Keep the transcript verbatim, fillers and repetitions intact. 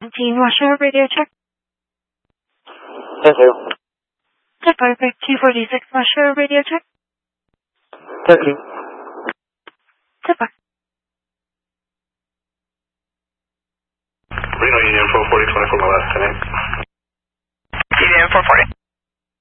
seventeen, Russia, radio check. Thank you. Check perfect, two forty-six, Russia, radio check. Thank you. Check perfect. Reno Union four forty, twenty-four, my last ten. Union four forty.